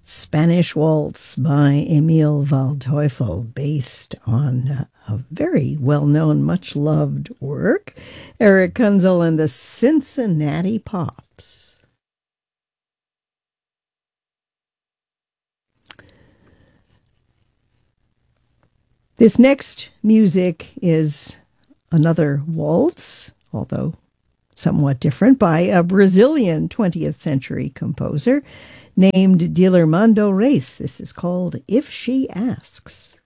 Spanish Waltz by Emil Waldteufel, based on a very well-known, much-loved work, Eric Kunzel and the Cincinnati Pops. This next music is another waltz, although somewhat different, by a Brazilian 20th century composer named Dilermando Reis. This is called If She Asks.